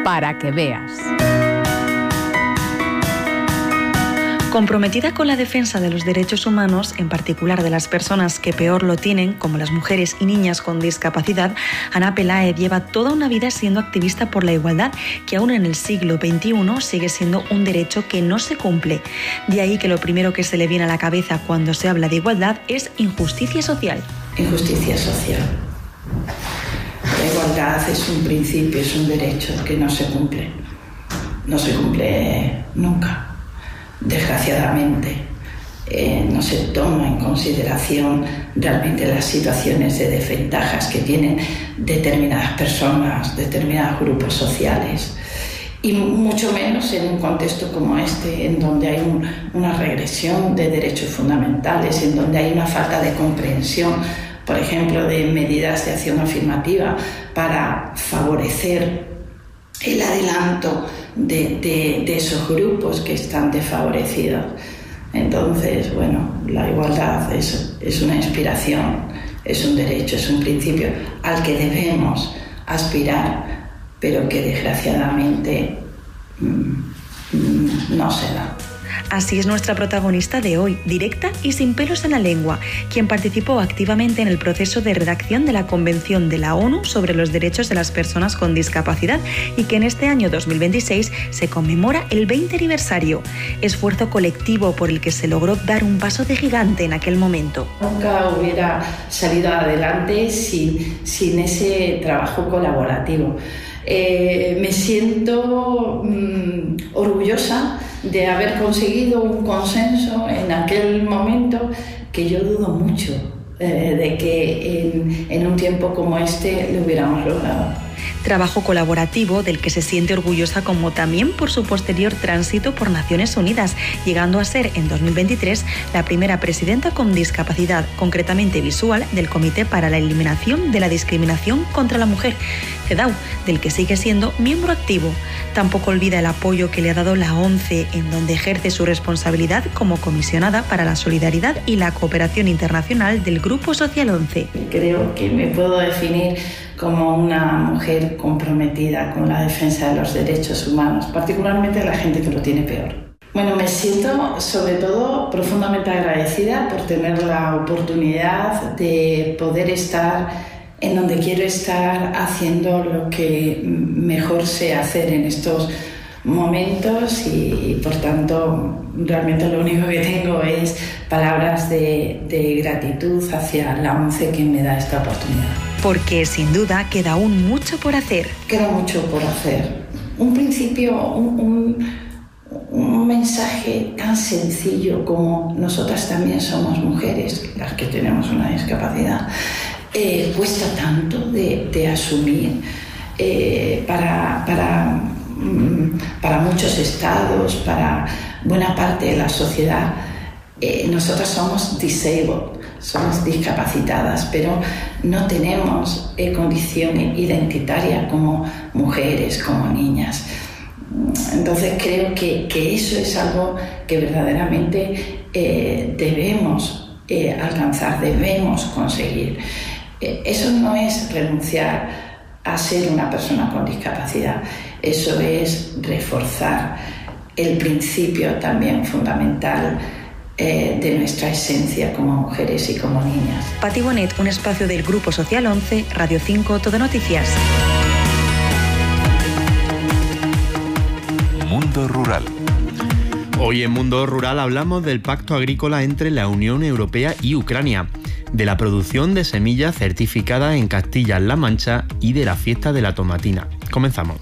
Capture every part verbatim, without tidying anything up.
para que veas. Comprometida con la defensa de los derechos humanos, en particular de las personas que peor lo tienen, como las mujeres y niñas con discapacidad, Ana Peláez lleva toda una vida siendo activista por la igualdad, que aún en el siglo veintiuno sigue siendo un derecho que no se cumple. De ahí que lo primero que se le viene a la cabeza cuando se habla de igualdad es injusticia social. Injusticia social. La igualdad es un principio, es un derecho que no se cumple. No se cumple nunca. Desgraciadamente, eh, no se toma en consideración realmente las situaciones de desventajas que tienen determinadas personas, determinados grupos sociales, y mucho menos en un contexto como este, en donde hay un, una regresión de derechos fundamentales, en donde hay una falta de comprensión, por ejemplo, de medidas de acción afirmativa para favorecer el adelanto de, de, de esos grupos que están desfavorecidos. Entonces, bueno, la igualdad es, es una inspiración, es un derecho, es un principio al que debemos aspirar, pero que desgraciadamente mmm, no se da. Así es nuestra protagonista de hoy, directa y sin pelos en la lengua, quien participó activamente en el proceso de redacción de la Convención de la ONU sobre los Derechos de las Personas con Discapacidad y que en este año dos mil veintiséis se conmemora el veinte aniversario. Esfuerzo colectivo por el que se logró dar un paso de gigante en aquel momento. Nunca hubiera salido adelante sin, sin ese trabajo colaborativo. Eh, me siento mmm, orgullosa de haber conseguido un consenso en aquel momento que yo dudo mucho eh, de que en, en un tiempo como este lo hubiéramos logrado. Trabajo colaborativo del que se siente orgullosa, como también por su posterior tránsito por Naciones Unidas, llegando a ser en dos mil veintitrés la primera presidenta con discapacidad, concretamente visual, del Comité para la Eliminación de la Discriminación contra la Mujer, CEDAW, del que sigue siendo miembro activo. Tampoco olvida el apoyo que le ha dado la ONCE, en donde ejerce su responsabilidad como comisionada para la solidaridad y la cooperación internacional del Grupo Social once. Creo que me puedo definir como una mujer comprometida con la defensa de los derechos humanos, particularmente de la gente que lo tiene peor. Bueno, me siento sobre todo profundamente agradecida por tener la oportunidad de poder estar en donde quiero estar, haciendo lo que mejor sé hacer en estos momentos y, y por tanto realmente lo único que tengo es palabras de, de gratitud hacia la ONCE que me da esta oportunidad. Porque sin duda queda aún mucho por hacer. Queda mucho por hacer. Un principio, un, un, un mensaje tan sencillo como nosotras también somos mujeres, las que tenemos una discapacidad, eh, cuesta tanto de, de asumir eh, para, para, para muchos estados, para buena parte de la sociedad. Eh, nosotras somos disabled, somos discapacitadas, pero no tenemos eh, condición identitaria como mujeres, como niñas. Entonces creo que, que eso es algo que verdaderamente eh, debemos eh, alcanzar, debemos conseguir. Eh, eso no es renunciar a ser una persona con discapacidad, eso es reforzar el principio también fundamental Eh, de nuestra esencia como mujeres y como niñas. Pati Bonet, un espacio del Grupo Social once, Radio cinco, Todo Noticias. Mundo Rural. Hoy en Mundo Rural hablamos del pacto agrícola entre la Unión Europea y Ucrania, de la producción de semillas certificadas en Castilla-La Mancha y de la fiesta de la tomatina. Comenzamos.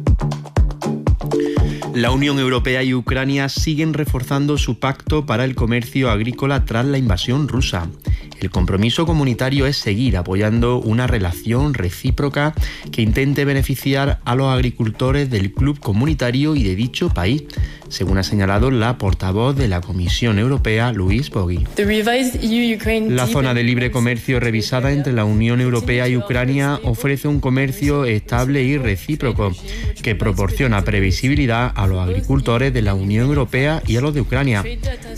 La Unión Europea y Ucrania siguen reforzando su pacto para el comercio agrícola tras la invasión rusa. El compromiso comunitario es seguir apoyando una relación recíproca que intente beneficiar a los agricultores del club comunitario y de dicho país, según ha señalado la portavoz de la Comisión Europea, Louise Bogy. La zona de libre comercio revisada entre la Unión Europea y Ucrania ofrece un comercio estable y recíproco que proporciona previsibilidad a los agricultores de la Unión Europea y a los de Ucrania.